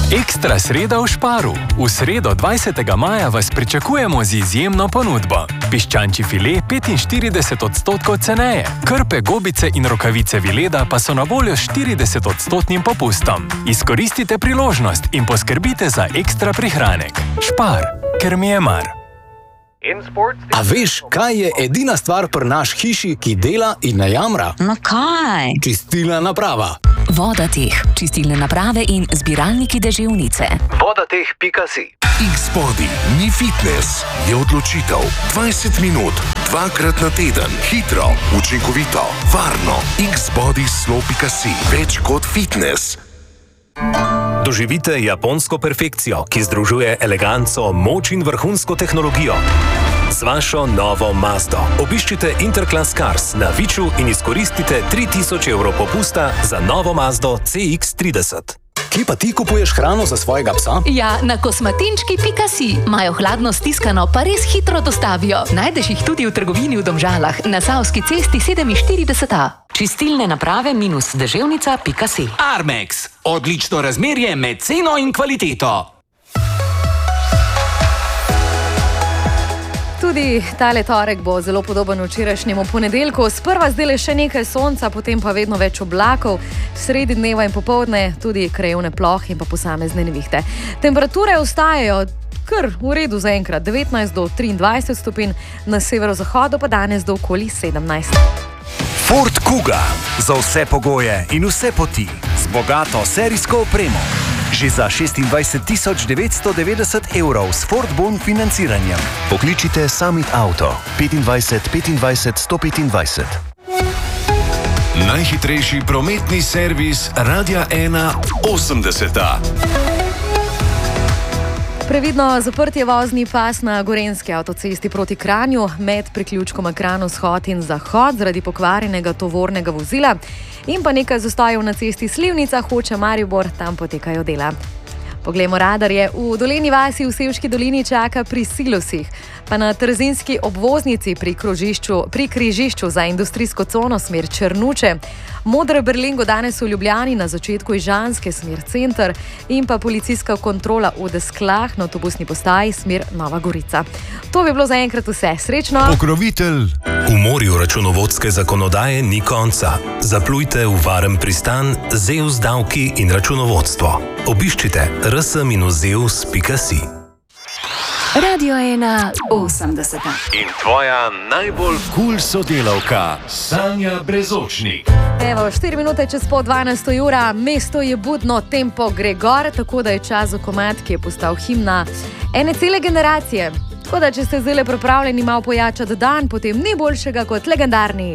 Ekstra sreda v Sparu. V sredo 20. maja vas pričakujemo z izjemno ponudbo. Piščančji file 45% ceneje. Krpe, gobice in rokavice Vileda pa so na voljo s 40% popustom. Izkoristite priložnost in poskrbite za ekstra prihranek. Spar, ker mi je mar. A veš, kaj je edina stvar pri naš hiši, ki dela in ne jamra? No kaj? Čistilna naprava. Vodateh, čistilne naprave in zbiralniki deževnice. Vodateh.si. X-Body ni fitness, je odločitev. 20 minut, 2krat na teden, hitro, učinkovito, varno. X-Body Slow.si. Več kot fitness. Doživite japonsko perfekcijo, ki združuje eleganco, moč in vrhunsko tehnologijo. Z vašo novo Mazdo obiščite Interclass Cars na Viču in izkoristite 3000 evrov popusta za novo Mazdo CX-30. Kje pa ti kupuješ hrano za svojega psa? Ja, na kosmatinčki.si. Imajo hladno stiskano, pa res hitro dostavijo. Najdeš jih tudi v trgovini v Domžalah, na Savski cesti 47A. Čistilne naprave -deževnica.si. Armex. Odlično razmerje med ceno in kvaliteto. Tudi tale torek bo zelo podoben včerajšnjemu ponedeljku. Sprva zdaj še nekaj sonca, potem pa vedno več oblakov. Sredi dneva in popoldne tudi krajevne plohe in pa posamezne nevihte. Temperature ostajajo kar v redu zaenkrat. 19 do 23 stopinj, na severozahodu pa danes do okoli 17. Ford Kuga. Za vse pogoje in vse poti. Z bogato serijsko opremo. Že za 26.990 evrov s Ford Bon financiranjem. Pokličite Summit Auto 25 25 125. Najhitrejši prometni servis Radia 1 80. Previdno zaprtje vozni pas na gorenjski avtocesti proti Kranju med priključkoma Kranj-vzhod in Zahod zaradi pokvarjenega tovornega vozila in pa nekaj zastojev na cesti Slivnica-Hoče-Maribor, tam potekajo dela. Poglejmo radarje. V Dolenji vasi v Sevški dolini čaka pri silosih, pa na trzinski obvoznici pri križišču za industrijsko cono smer Črnuče, Modre Berlingo danes v Ljubljani na začetku Ižanske smer center in pa policijska kontrola v Desklah na avtobusni postaji smer Nova Gorica. To bi bilo zaenkrat vse. Srečno! Pokrovitelj. V morju računovodske zakonodaje ni konca. Zaplujte v varen pristan ZEUS davki in računovodstvo. Obiščite rs-zeus.si. Radio 1 80. In tvoja najbolj cool sodelavka, Sanja Brezočnik. Evo, 4 minute čez pol 12. ura, mesto je budno, tempo gre gor, tako da je čas za komad, ki je postal himna ene cele generacije. Tako da, če ste zdaj pripravljeni malo pojačati dan, potem ni boljšega kot legendarni